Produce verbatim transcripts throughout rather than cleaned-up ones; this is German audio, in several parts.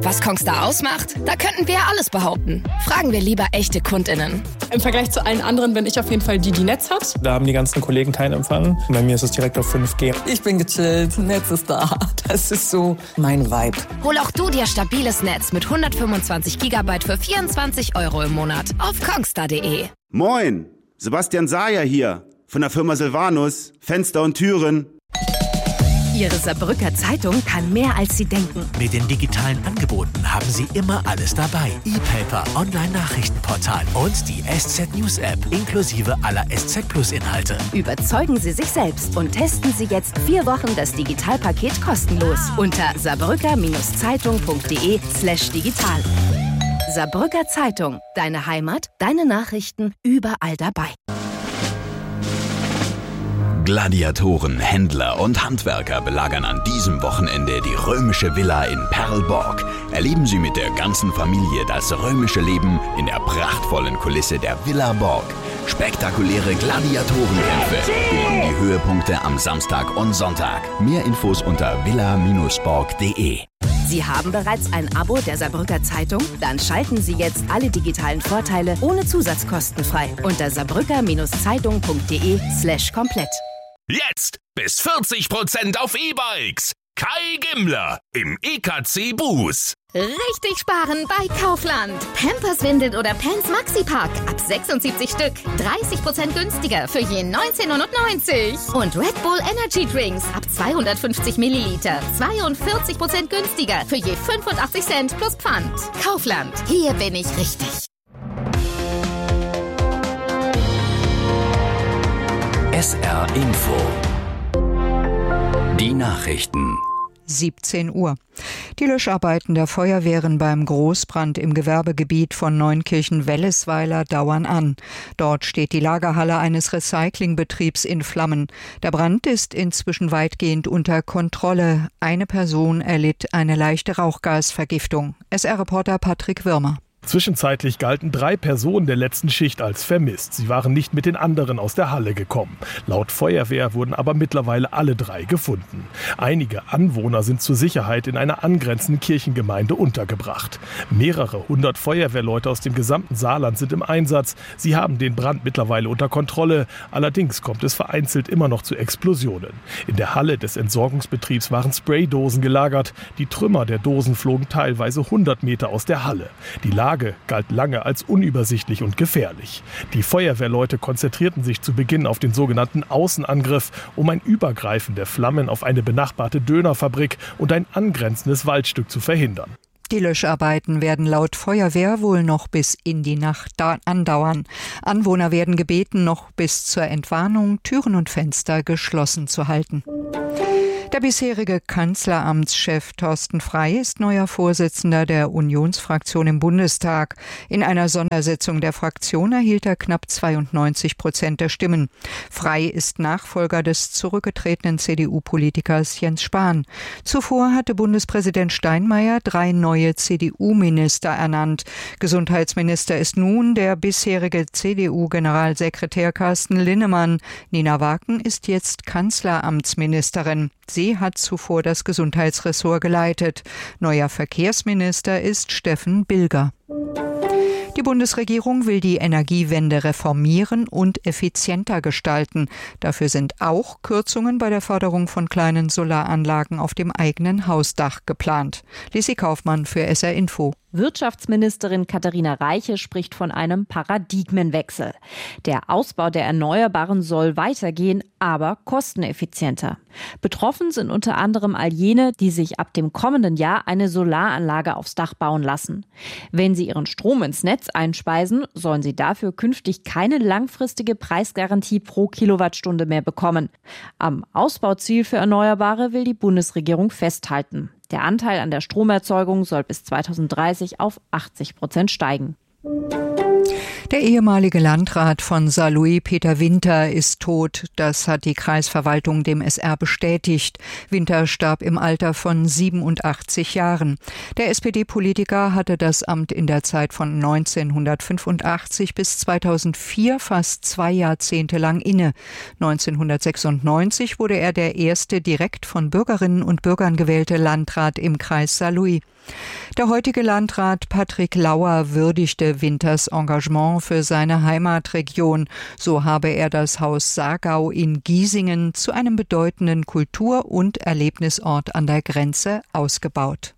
Was Kongstar ausmacht? Da könnten wir ja alles behaupten. Fragen wir lieber echte KundInnen. Im Vergleich zu allen anderen bin ich auf jeden Fall die, die Netz hat. Da haben die ganzen Kollegen keinen Empfang. Bei mir ist es direkt auf fünf G. Ich bin gechillt, Netz ist da. Das ist so mein Vibe. Hol auch du dir stabiles Netz mit hundertfünfundzwanzig Gigabyte für vierundzwanzig Euro im Monat auf kongstar punkt de. Moin, Sebastian Sayer hier von der Firma Silvanus, Fenster und Türen. Ihre Saarbrücker Zeitung kann mehr, als Sie denken. Mit den digitalen Angeboten haben Sie immer alles dabei. E-Paper, Online-Nachrichtenportal und die S Z News App inklusive aller S Z Plus Inhalte. Überzeugen Sie sich selbst und testen Sie jetzt vier Wochen das Digitalpaket kostenlos unter saarbrücker-zeitung punkt de slash digital. Saarbrücker Zeitung, deine Heimat, deine Nachrichten, überall dabei. Gladiatoren, Händler und Handwerker belagern an diesem Wochenende die römische Villa in Perlborg. Erleben Sie mit der ganzen Familie das römische Leben in der prachtvollen Kulisse der Villa Borg. Spektakuläre Gladiatorenkämpfe bilden die Höhepunkte am Samstag und Sonntag. Mehr Infos unter villa Bindestrich borg punkt de. Sie haben bereits ein Abo der Saarbrücker Zeitung? Dann schalten Sie jetzt alle digitalen Vorteile ohne Zusatzkosten frei unter saarbrücker-zeitung punkt de slash komplett. Jetzt bis vierzig Prozent auf E-Bikes. Kai Gimmler im E K C Bus. Richtig sparen bei Kaufland. Pampers, Windeln oder Pants Maxi-Pack. Ab sechsundsiebzig Stück. dreißig Prozent günstiger für je neunzehn neunundneunzig. Und Red Bull Energy Drinks ab zweihundertfünfzig Milliliter. zweiundvierzig Prozent günstiger für je fünfundachtzig Cent plus Pfand. Kaufland. Hier bin ich richtig. S R Info. Die Nachrichten. siebzehn Uhr. Die Löscharbeiten der Feuerwehren beim Großbrand im Gewerbegebiet von Neunkirchen-Wellesweiler dauern an. Dort steht die Lagerhalle eines Recyclingbetriebs in Flammen. Der Brand ist inzwischen weitgehend unter Kontrolle. Eine Person erlitt eine leichte Rauchgasvergiftung. S R-Reporter Patrick Wirmer. Zwischenzeitlich galten drei Personen der letzten Schicht als vermisst. Sie waren nicht mit den anderen aus der Halle gekommen. Laut Feuerwehr wurden aber mittlerweile alle drei gefunden. Einige Anwohner sind zur Sicherheit in einer angrenzenden Kirchengemeinde untergebracht. Mehrere hundert Feuerwehrleute aus dem gesamten Saarland sind im Einsatz. Sie haben den Brand mittlerweile unter Kontrolle. Allerdings kommt es vereinzelt immer noch zu Explosionen. In der Halle des Entsorgungsbetriebs waren Spraydosen gelagert. Die Trümmer der Dosen flogen teilweise hundert Meter aus der Halle. Die Lage galt lange als unübersichtlich und gefährlich. Die Feuerwehrleute konzentrierten sich zu Beginn auf den sogenannten Außenangriff, um ein Übergreifen der Flammen auf eine benachbarte Dönerfabrik und ein angrenzendes Waldstück zu verhindern. Die Löscharbeiten werden laut Feuerwehr wohl noch bis in die Nacht andauern. Anwohner werden gebeten, noch bis zur Entwarnung Türen und Fenster geschlossen zu halten. Der bisherige Kanzleramtschef Thorsten Frey ist neuer Vorsitzender der Unionsfraktion im Bundestag. In einer Sondersitzung der Fraktion erhielt er knapp zweiundneunzig Prozent der Stimmen. Frey ist Nachfolger des zurückgetretenen C D U-Politikers Jens Spahn. Zuvor hatte Bundespräsident Steinmeier drei neue C D U-Minister ernannt. Gesundheitsminister ist nun der bisherige C D U-Generalsekretär Carsten Linnemann. Nina Waken ist jetzt Kanzleramtsministerin. Sie hat zuvor das Gesundheitsressort geleitet. Neuer Verkehrsminister ist Steffen Bilger. Die Bundesregierung will die Energiewende reformieren und effizienter gestalten. Dafür sind auch Kürzungen bei der Förderung von kleinen Solaranlagen auf dem eigenen Hausdach geplant. Lissi Kaufmann für S R Info. Wirtschaftsministerin Katharina Reiche spricht von einem Paradigmenwechsel. Der Ausbau der Erneuerbaren soll weitergehen, aber kosteneffizienter. Betroffen sind unter anderem all jene, die sich ab dem kommenden Jahr eine Solaranlage aufs Dach bauen lassen. Wenn sie ihren Strom ins Netz einspeisen, sollen sie dafür künftig keine langfristige Preisgarantie pro Kilowattstunde mehr bekommen. Am Ausbauziel für Erneuerbare will die Bundesregierung festhalten. Der Anteil an der Stromerzeugung soll bis zweitausenddreißig auf achtzig Prozent steigen. Der ehemalige Landrat von Saarlouis, Peter Winter, ist tot. Das hat die Kreisverwaltung dem S R bestätigt. Winter starb im Alter von siebenundachtzig Jahren. Der S P D-Politiker hatte das Amt in der Zeit von neunzehnhundertfünfundachtzig bis zweitausendvier fast zwei Jahrzehnte lang inne. neunzehnhundertsechsundneunzig wurde er der erste direkt von Bürgerinnen und Bürgern gewählte Landrat im Kreis Saarlouis. Der heutige Landrat Patrick Lauer würdigte Winters Engagement für seine Heimatregion. So habe er das Haus Saargau in Giesingen zu einem bedeutenden Kultur- und Erlebnisort an der Grenze ausgebaut.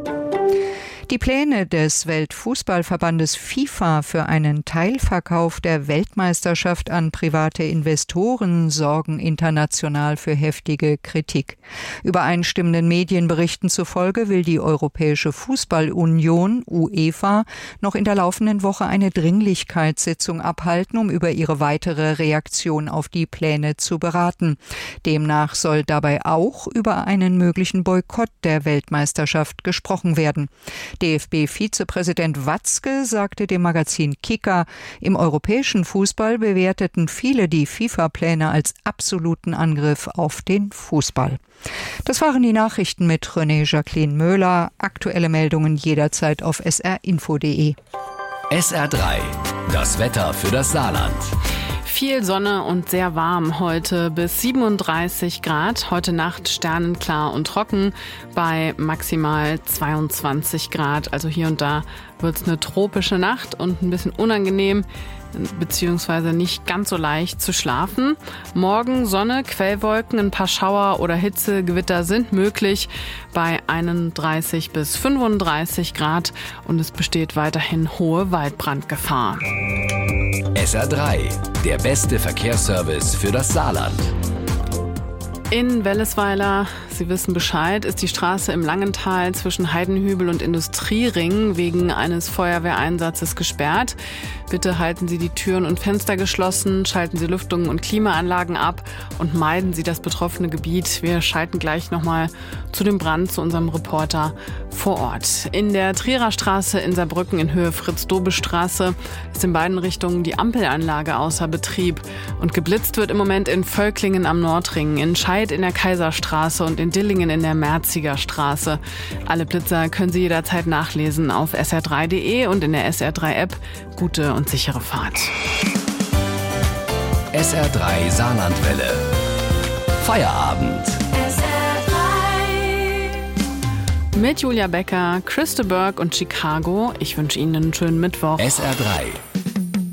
Die Pläne des Weltfußballverbandes FIFA für einen Teilverkauf der Weltmeisterschaft an private Investoren sorgen international für heftige Kritik. Übereinstimmenden Medienberichten zufolge will die Europäische Fußballunion UEFA noch in der laufenden Woche eine Dringlichkeitssitzung abhalten, um über ihre weitere Reaktion auf die Pläne zu beraten. Demnach soll dabei auch über einen möglichen Boykott der Weltmeisterschaft gesprochen werden. D F B-Vizepräsident Watzke sagte dem Magazin Kicker, im europäischen Fußball bewerteten viele die FIFA-Pläne als absoluten Angriff auf den Fußball. Das waren die Nachrichten mit René Jacqueline Möhler. Aktuelle Meldungen jederzeit auf s r info punkt d e. S R drei, das Wetter für das Saarland. Viel Sonne und sehr warm heute bis siebenunddreißig Grad. Heute Nacht sternenklar und trocken bei maximal zweiundzwanzig Grad. Also hier und da wird es eine tropische Nacht und ein bisschen unangenehm beziehungsweise nicht ganz so leicht zu schlafen. Morgen Sonne, Quellwolken, ein paar Schauer oder Hitzegewitter sind möglich bei einunddreißig bis fünfunddreißig Grad und es besteht weiterhin hohe Waldbrandgefahr. S R drei, der beste Verkehrsservice für das Saarland. In Wellesweiler, Sie wissen Bescheid, ist die Straße im Langental zwischen Heidenhübel und Industriering wegen eines Feuerwehreinsatzes gesperrt. Bitte halten Sie die Türen und Fenster geschlossen, schalten Sie Lüftungen und Klimaanlagen ab und meiden Sie das betroffene Gebiet. Wir schalten gleich nochmal zu dem Brand zu unserem Reporter vor Ort. In der Trierer Straße in Saarbrücken in Höhe Fritz-Dobe-Straße ist in beiden Richtungen die Ampelanlage außer Betrieb. Und geblitzt wird im Moment in Völklingen am Nordring, in Scheid in der Kaiserstraße und in Dillingen in der Merziger Straße. Alle Blitzer können Sie jederzeit nachlesen auf s r drei punkt d e und in der S R drei App. Gute und sichere Fahrt. S R drei Saarlandwelle. Feierabend. S R drei. Mit Julia Becker, Christa Burke und Chicago. Ich wünsche Ihnen einen schönen Mittwoch. S R drei.